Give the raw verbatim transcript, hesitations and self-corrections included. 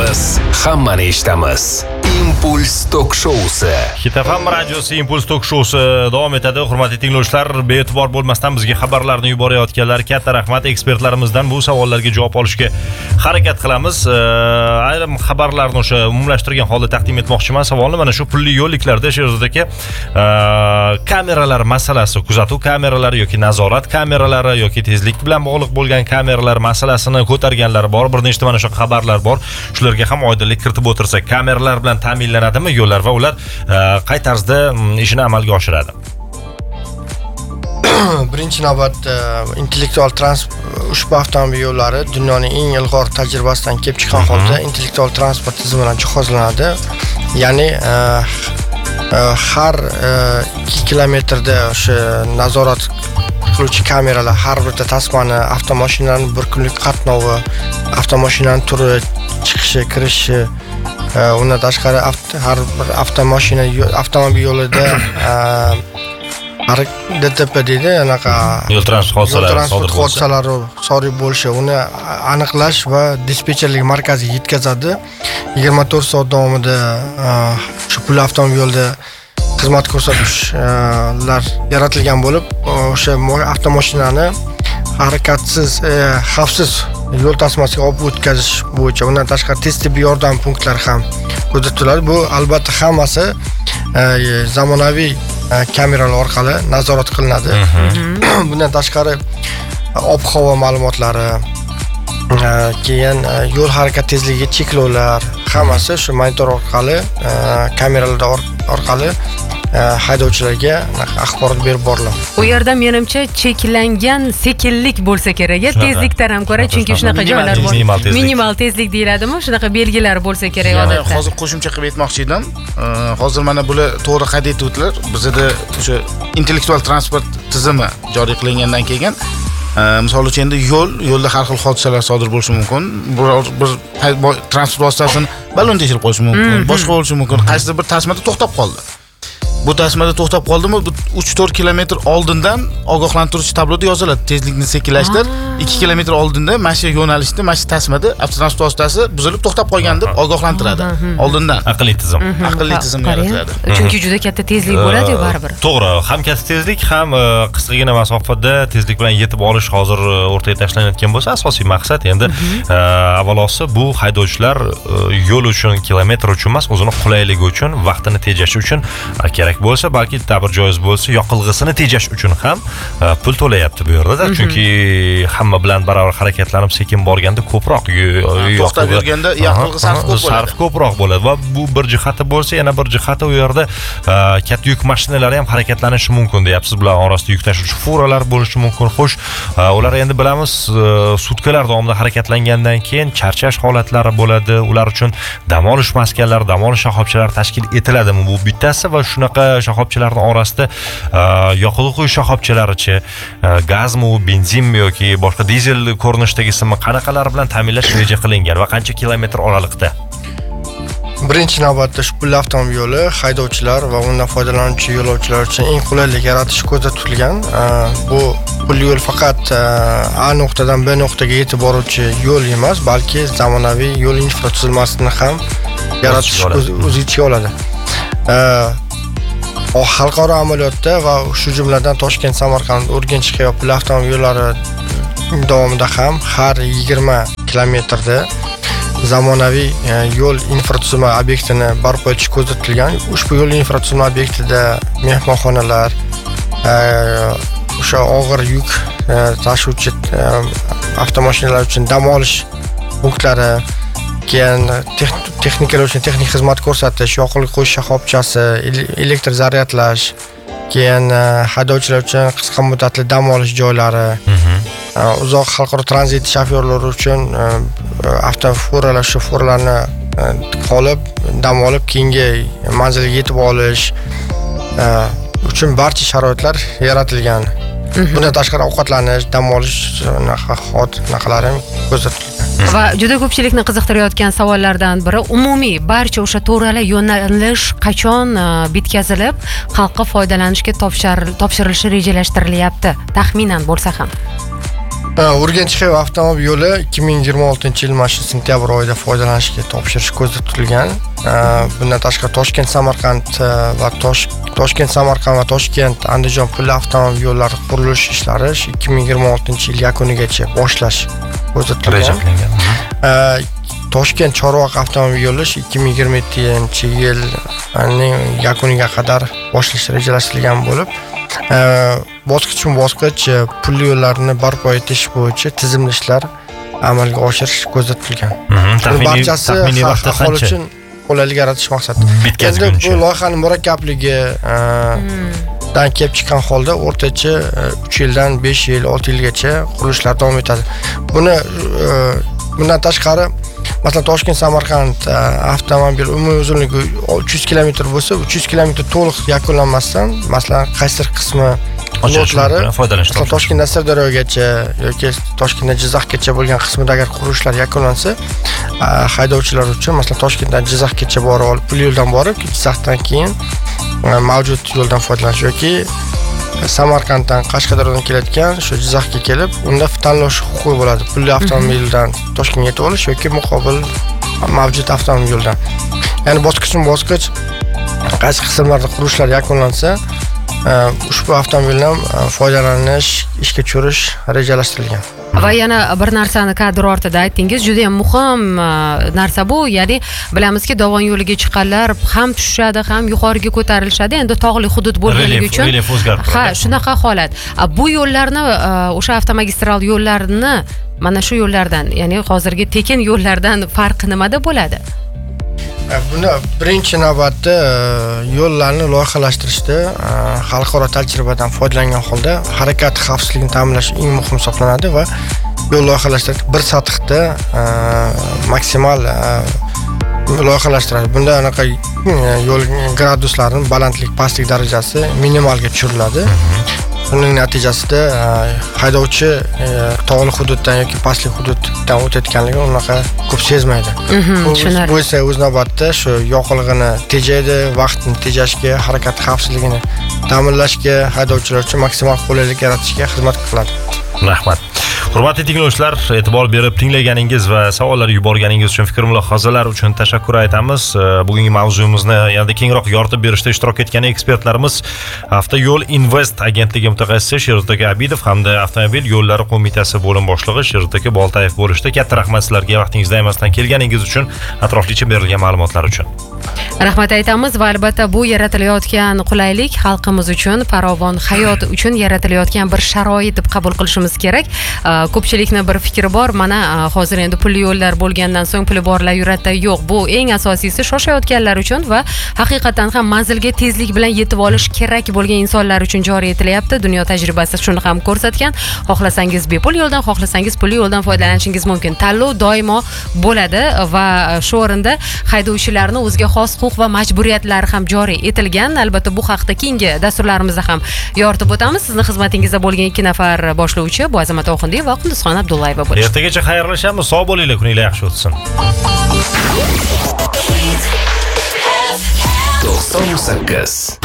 Biz hammani eshitamiz. Impuls tok shousi. Hit F M radiosi Impuls tok shousi davom etadi. Hurmatli tinglovchilar, bee'tibor bo'lmasdan bizga xabarlarni yuborayotganlar katta rahmat. Ekspertlarimizdan bu savollarga javob olishga harakat qilamiz. Ayrim xabarlarni o'sha umumlashtirgan holda taqdim etmoqchiman. Savolni mana shu pulli yo'lliklarda Sherzodaka kameralar masalasi, kuzatuv kameralari yoki nazorat kameralari yoki tezlik bilan bog'liq bo'lgan kameralar masalasini ko'targanlar bor. Bir nechta mana shu xabarlar bor. Shularga ham oydinlik kiritib o'tirsak, kameralar bilan ta'minlanadimi yo'llar va ular qay tarzda ishini amalga oshiradi? Birinchi navbatda intellektual transport ushbu avtomobil yo'llari dunyoning eng ilg'or tajribasidan kelib chiqqan holda intellektual transport tizimi bilan jihozlanadi. Ya'ni har ikki kilometrda o'sha nazorat qiluvchi kameralar har bir tasmani avtomashinaning bir kunlik qatnovi, avtomashinaning turi, chiqishi, kirishi, undan tashqari har bir avtomashina avtomobil yo'lida D T P deydi, anaqa yo'l transport hodisalari sodir bo'lishi, uni aniqlash va dispetcherlik markaziga yetkazadi. yigirma to'rt soat davomida shu pul avtomobil yo'lida xizmat ko'rsatishlar yaratilgan bo'lib, o'sha avtomashinani harakatsiz, xavfsiz yo'l tasmasiga olib o'tkazish bo'yicha, undan tashqari tez tibbiy yordam punktlari ham kuzatiladi. Bu albatta hammasi zamonaviy kameralar orqali nazorat qilinadi. Bundan tashqari ob-havo ma'lumotlari, keyin yo'l harakat tezligiga cheklovlar, hammasi shu monitor orqali, kameralar orqali haydovchilarga axborot berib boriladi. U yerda menimcha cheklangan sekinlik bo'lsa kerak, tezlikdan ham ko'ra, chunki shunaqa joylar bor. Minimal tezlik deyiladimi? Shunaqa belgilar bo'lsa kerak odatda. Hozir qo'shimcha qilib aytmoqchi edim. Hozir mana bular to'g'ri qayd etibdilar. Bizda o'sha intellektual transport tizimi joriy qilingandan keyin misol uchun endi yo'l, yo'lda har xil hodisalar sodir bo'lishi mumkin. Bir transport vositasini ballon tekshirib qo'yishi mumkin, boshqa bo'lishi mumkin. Qaysidir bir tasmada to'xtab qoldi. Bu tasmada to'xtab qoldimi, uch to'rt kilometr oldindan ogohlantiruvchi tabloda yoziladi. Tezlikni sekinlashtir. ikki kilometr oldinda mana shu yo'nalishda, mana shu tasmada avtotransport vositasi buzilib to'xtab qolgan deb ogohlantiradi. Oldindan aqlli tizim. Aqlli tizim yaratiladi. Chunki juda katta tezlik bo'ladi-yu baribir. To'g'ri, ham katta tezlik, ham qisqagina masofada tezlik bilan yetib olish hozir o'rtaga tashlanayotgan bo'lsa, asosiy maqsad endi avvalosi bu haydovchilar yo'l uchun, kilometr uchun emas, o'zini qulayligi uchun, vaqtini tejashi uchun kerak bo'lsa, balki ta'bir joiz bo'lsa, yoqilg'isini tejash uchun ham pul to'layapti bu yerda. Chunki hamma bilan barobar harakatlanib sekin borganda ko'proq to'xtab yurganda yoqilg'i sarf ko'p bo'ladi. Sarf ko'proq bo'ladi va bu bir jihati bo'lsa, yana bir jihati u yerda katta yuk mashinalari ham harakatlanishi mumkin, deyapsiz. Bular orasida yuk tashuvchi furalar bo'lishi mumkin. Xo'sh, ular endi bilamiz, sutkalar davomida harakatlangandan keyin charchash holatlari bo'ladi. Ular uchun dam olish maskanlari, dam olish shoxobchalari tashkil etiladimi? Bu bittasi va shunaqa shoxobchalarning orasida yoqilg'i quyish shoxobchalarichi, gazmi, benzinmi yoki boshqa dizel ko'rinishdagisi qanaqalar bilan ta'minlash reja qilingan va qancha kilometr oraliqda? Birinchi navbatda ushbu avtomobil yo'li haydovchilar va undan foydalanuvchi yo'lovchilar uchun eng qulaylik yaratish ko'zda tutilgan. Bu pul yo'l faqat A nuqtadan B nuqtaga yetib boruvchi yo'l emas, balki zamonaviy yo'l infratuzilmasini ham yaratish o'z ichiga oladi. Xalqaro amaliyotda va shu jumladan Toshkent, Samarqand, Urganch va pul avtomobil yo'llari davomida ham har yigirma kilometrda zamonaviy yo'l infratuzilma obyektini barpo etish ko'zda tutilgan. Ushbu yo'l infratuzilma obyektida mehmonxonalar, o'sha og'ir yuk tashuvchi avtomashinalar uchun dam olish punktlari, keyin texnikalar uchun texnik xizmat ko'rsatish, yoqilg'i quyish shoxobchasi, elektr zaryadlash, keyin haydovchilar uchun qisqa muddatli dam olish joylari, uzoq xalqaro tranzit shofyorlari uchun avtofuralar, shu furalarni qolib, dam olib, keyingi manzilga yetib olish uchun barcha sharoitlar yaratilgan. Bundan tashqari ovqatlanish, dam olish naqalari ko'zda tutilgan. Va juda ko'pchilikni qiziqtirayotgan savollardan biri umumiy barcha o'sha to'rala yo'nalish qachon bitkazilib xalqqa foydalanishga topshirilishi rejalashtirilyapti, taxminan bo'lsa ham. Urganch-Xiva avtomobil yo'li ikki ming yigirma oltinchi yil mana shu sentyabr oyida foydalanishga topshirish ko'zda tutilgan. Bundan tashqari Toshkent Samarqand va Toshkent Samarqand va Toshkent Andijon pulli avtomobil yo'llari qurilish ishlari ikki ming yigirma oltinchi yil yakunigacha boshlash ko'zda tutilgan. Toshkent Chorvoq avtomobil yo'li ikki ming yigirma yettinchi yilning yakuniga qadar boshlash rejalashtirilgan bo'lib, bosqichma-bosqich pulli yo'llarni barpo etish bo'yicha tizimli ishlar amalga oshirish ko'zda tutilgan. Barchasi aholi uchun qulaylik yaratish maqsadida. Endi bu loyihaning murakkabligi dan kelib chiqqan holda o'rtacha uch yildan besh yil, olti yilgacha qurilishlar davom etadi. Buni bundan tashqari masalan Toshkent Samarqand avtomobil umumiy uzunligi uch yuz kilometr bo'lsa, uch yuz kilometr to'liq yakunlanmasdan, masalan, qaysidir qismi lotlar foydalanishga Toshkentdan Sirdaryogacha yoki Toshkentdan Jizzaxgacha bo'lgan qismida agar qurilishlar yakunlansa, haydovchilar uchun masalan Toshkentdan Jizzaxgacha borib olib, pul yo'ldan borib, Jizzaxdan keyin mavjud yo'ldan foydalanish yoki Samarqanddan Qashqadaryodan kelayotgan shu Jizzaxga kelib, unda tanlash huquqi bo'ladi. Pulli avtomobildan Toshkentga yetib olish yoki muqobil mavjud avtomobil yo'ldan. Ya'ni bosqichma-bosqich qaysi qismlarda qurilishlar yakunlansa, ushbu avtomobildan foydalanish, ishga tushirish rejalashtirilgan. Va yana bir narsani kadr ortida aytdingiz, juda ham muhim narsa bu, ya'ni bilamizki, Dovon yo'liga chiqqanlar ham tushadi, ham yuqoriga ko'tarilishadi. Endi tog'li hudud bo'lganligi uchun ha, shunaqa holat. Bu yo'llarni, o'sha avtomagistral yo'llarni mana shu yo'llardan, ya'ni hozirgi tekin yo'llardan farqi nimada bo'ladi? Buni birinchi navbatda yo'llarni loyihalashtirishda xalqaro tajribadan foydalangan holda harakat xavfsizligini ta'minlash eng muhim hisoblanadi va yo'l loyihalashtirishda bir sathda maksimal loyihalashtiradi. Bunda anaqa yo'l graduslarining balandlik, pastlik darajasi minimalga tushiriladi. Buning natijasida haydovchi tog'li hududdan yoki pastli hududdan o'tayotganligini unaqa ko'p sezmaydi. Bu esa o'z navbatida shu yoqilg'ini tejaydi, vaqtni tejashga, harakat xavfsizligini ta'minlashga, haydovchilar uchun maksimal qulaylik yaratishga xizmat qiladi. Rahmat. Hurmatli tinglovchilar, e'tibor berib tinglaganingiz va savollar yuborganingiz uchun, fikr mulohazalar uchun tashakkur aytamiz. Bugungi mavzuyimizni yanada kengroq yoritib berishda ishtirok etgan ekspertlarimiz Hafta Yo'l Invest agentligi mutaxassisi Sherzod Abidov hamda Avtomobil yo'llari qo'mitasi bo'lim boshlig'i Sherzod Boltayev bo'lishdi. Katta rahmat sizlarga vaqtingizdan emasdan kelganingiz uchun, atroflicha berilgan ma'lumotlar uchun. Rahmat aytamiz va albatta bu yaratilayotgan qulaylik xalqimiz uchun, farovon hayot uchun yaratilayotgan bir sharoit deb qabul qilishimiz kerak. Ko'pchilikning bir fikri bor, mana hozir endi pulli yo'llar bo'lgandan so'ng puli borlar yuratda yo'q. Bu eng asosiysi shoshayotganlar uchun va haqiqatan ham manzilga tezlik bilan yetib olish kerak bo'lgan insonlar uchun joriy etilyapti. Dunyo tajribasi shuni ham ko'rsatgan. Xohlasangiz bepul yo'ldan, xohlasangiz pulli yo'ldan foydalanishingiz mumkin. Tanlov doimo bo'ladi va shu o'rinda haydovchilarning o'ziga xos huquq va majburiyatlari ham joriy etilgan. Albatta bu haqda keyingi dasturlarimizda ham yoritib o'tamiz. Sizni xizmatingizda bo'lgan ikki nafar boshlovchi bu Azamat Oxundiyev va Qunduzxon Abdullayeva bo'lishdi. Ertagacha xayrlashamiz. Sog' bo'linglar, kuninglar yaxshi o'tsin. to'qson sakkiz